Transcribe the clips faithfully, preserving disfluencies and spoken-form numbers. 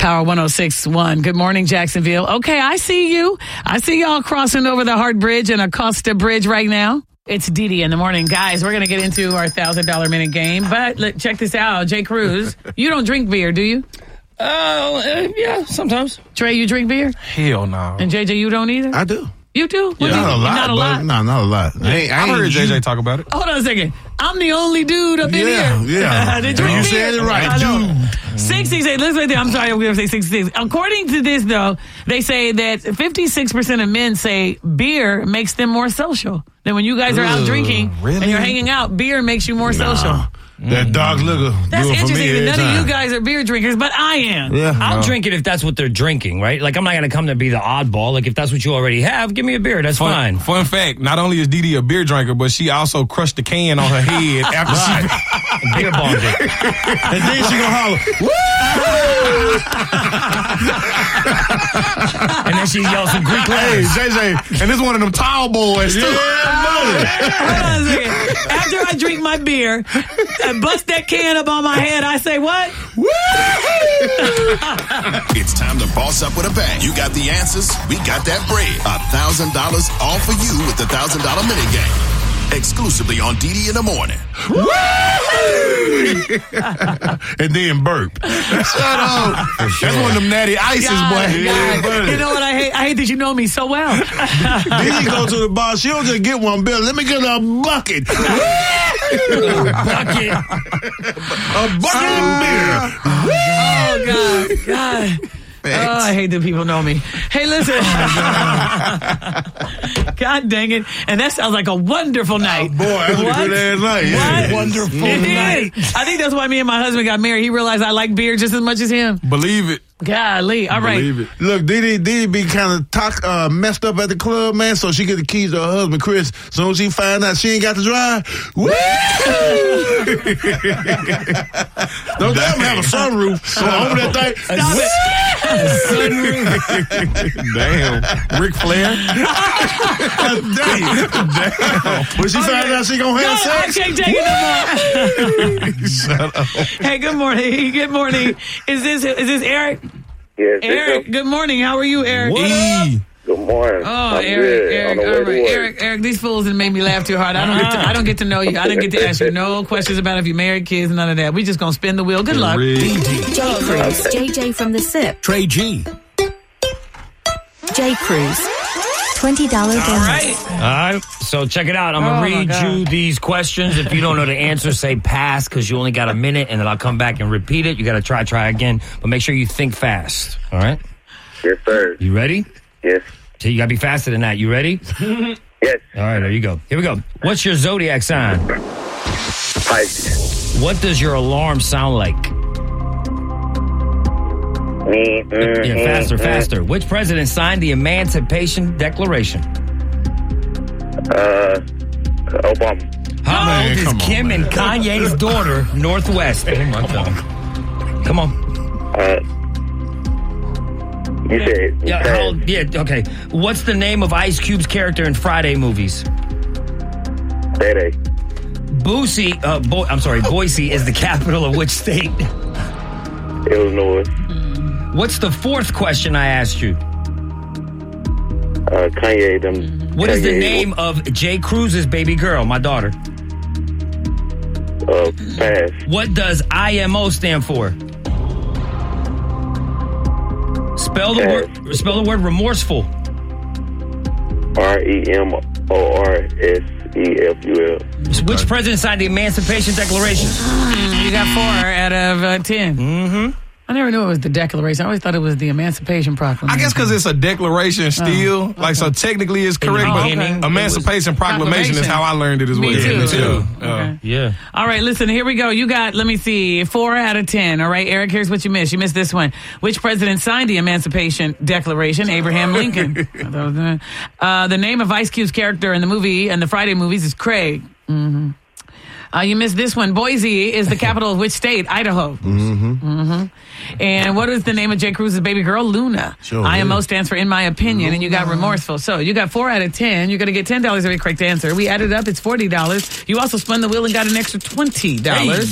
Power one oh six point one. Good morning, Jacksonville. Okay, I see you. I see y'all crossing over the Hart Bridge and Acosta Bridge right now. It's Dee Dee in the morning. Guys, we're going to get into our one thousand dollars minute game. But look, check this out. Jay Cruz, you don't drink beer, do you? Uh, uh, yeah, sometimes. Trey, you drink beer? Hell no. And J J, you don't either? I do. You do? What Yeah, do you, not a lot. Not a but- lot? No, not a lot. I, ain't, I I ain't heard J J you- talk about it. Hold on a second. I'm the only dude up in Yeah, here. yeah. That drink You beer. said it right, I know. sixty-six. Listen right there. I'm sorry. I'm going to say sixty-six. According to this, though, they say that fifty-six percent of men say beer makes them more social. Then when you guys are out Ugh, drinking really? and you're hanging out, beer makes you more Nah. social. That dog liquor That's do it for interesting. me that every None time. of you guys are beer drinkers, but I am. Yeah. I'll no. drink it if that's what they're drinking, right? Like, I'm not going to come to be the oddball. Like, if that's what you already have, give me a beer. That's Fun, fine. fun fact, not only is Dee Dee a beer drinker, but she also crushed the can on her head after she... Beer bombed it. And then she gonna holler, And then she yells some Greek Hey, letters. J J, and this one of them tall boys, too. Hold on a second. After I drink my beer and bust that can up on my head, I say what? It's time to boss up with a bang. You got the answers. We got that bread. A thousand dollars all for you with the thousand dollar minute game. Exclusively on Dee Dee in the morning. and then burp. Shut up. That's one of them natty ices, God, boy. God. buddy. You know what I hate? I hate that you know me so well. Then you go to the bar. She don't just get one bill. Let me get a bucket. Bucket. A bucket of beer. Oh, God. God. Oh, I hate that people know me. Hey, listen. God dang it. And that sounds like a wonderful night. Boy, that's What? a good ass night. Yeah. What? Wonderful It night. is. I think that's why me and my husband got married. He realized I like beer just as much as him. Believe it. Golly. All right. Believe it. Look, Dee Dee, Dee Dee be kind of talk, uh, messed up at the club, man, so she get the keys to her husband, Chris. As soon as she find out she ain't got to drive, woo! Don't let him have a sunroof. So over that thing. Stop it. Damn. Ric Flair. Damn. Damn. When she find out she gonna No, have I sex. can't take it no more. Shut up. Hey, good morning. Good morning. Is this is this Eric? Yes, Eric, good morning. How are you, Eric? E. good morning. Oh, I'm Eric, good. Eric, On the way all to right, work. Eric, Eric. These fools have made me laugh too hard. I don't get to, I don't get to know you. I didn't get to ask you no questions about if you married, kids, none of that. We just gonna spin the wheel. Good luck. Rick. Jay Cruz, J J from the S I P, Trey G. Jay Cruz, twenty dollars All right. All right, so check it out. I'm Oh, going my to God. read you these questions. If you don't know the answer, say pass because you only got a minute, and then I'll come back and repeat it. You got to try, try again, but make sure you think fast. All right? Yes, sir. You ready? Yes. So you got to be faster than that. You ready? Yes. All right, there you go. Here we go. What's your zodiac sign? Pisces. What does your alarm sound like? Me. Mm, Yeah, mm, faster, mm. faster. Which president signed the Emancipation Declaration? Uh, Obama. How Man, old is come on, Kim man. and Kanye's daughter, Northwest? Oh my God. Come on. Uh, you said. Yeah, pass. how old, yeah, okay. What's the name of Ice Cube's character in Friday movies? Day-Day. Boosie, uh, Bo- I'm sorry, Boise is the capital of which state? Illinois. What's the fourth question I asked you? Uh, Kanye. Them. What is the Kanye, name of Jay Cruz's baby girl, my daughter? Uh, pass. What does I M O stand for? Spell the word. Spell the word remorseful. R E M O R S E F U L. Which president signed the Emancipation Declaration? You got four out of uh, ten. Mm-hmm. I never knew it was the Declaration. I always thought it was the Emancipation Proclamation. I guess because it's a declaration still. Oh, okay. Like, so technically it's correct, Oh, but okay. Emancipation Proclamation is Proclamation. how I learned it as well. Me too. Me too. Okay. Uh, Yeah. All right, listen, here we go. You got, let me see, four out of ten. All right, Eric, here's what you missed. You missed this one. Which president signed the Emancipation Declaration? Abraham Lincoln. uh, the name of Ice Cube's character in the movie and the Friday movies is Craig. Mm-hmm. Uh, you missed this one. Boise is the capital of which state? Idaho. Mm-hmm. Mm-hmm. And what is the name of Jay Cruz's baby girl? Luna. Sure I M O is. stands for in my opinion, and you got remorseful. So you got four out of ten. You're going to get ten dollars every correct answer. We added up. It's forty dollars. You also spun the wheel and got an extra twenty dollars.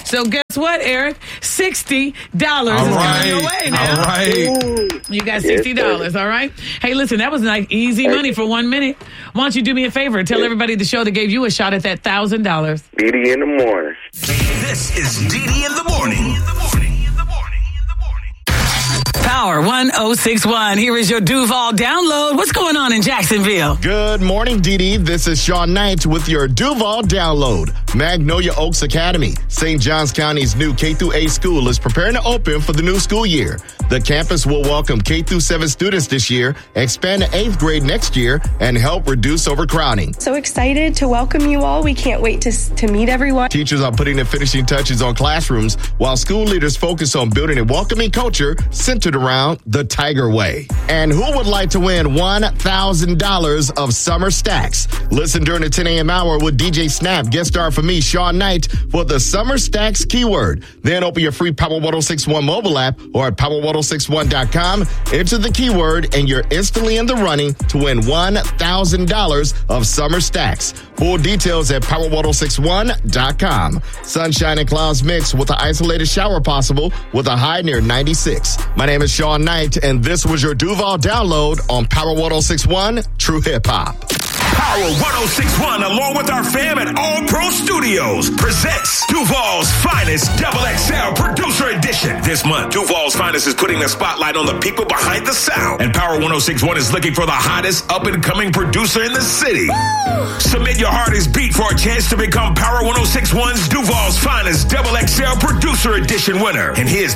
So guess what, Eric? sixty dollars All is right. coming your way now. All right. You got sixty dollars, all right? Hey, listen, that was like easy money for one minute. Why don't you do me a favor? Tell everybody the show that gave you a shot at that one thousand dollars. D D in the morning. This is D D in the morning. In the morning. In the morning. In the morning. Power one oh six one. Here is your Duval download. What's going on in Jacksonville? Good morning, D D. This is Sean Knight with your Duval download. Magnolia Oaks Academy, Saint Johns County's new K through eight school, is preparing to open for the new school year. The campus will welcome K through seven students this year, expand to eighth grade next year, and help reduce overcrowding. So excited to welcome you all. We can't wait to, to meet everyone. Teachers are putting the finishing touches on classrooms, while school leaders focus on building a welcoming culture centered around the Tiger Way. And who would like to win one thousand dollars of summer stacks? Listen during the ten a.m. hour with D J Snap, guest star for me, Sean Knight, for the summer stacks keyword. Then open your free Power one oh six one mobile app or at power one oh six one dot com. Enter the keyword and you're instantly in the running to win one thousand dollars of summer stacks. Full details at power one oh six one dot com. Sunshine and clouds mix with an isolated shower possible with a high near ninety-six. My name is Sean Knight, and this was your Duval download on Power one oh six one True Hip Hop. Power one oh six one, along with our fam at All Pro Studios, presents Duval's Finest Double X L Producer Edition. This month, Duval's Finest is putting the spotlight on the people behind the sound. And Power one oh six one is looking for the hottest up-and-coming producer in the city. Woo! Submit your hardest beat for a chance to become Power one oh six one's Duval's Finest Double X L Producer Edition winner. And here's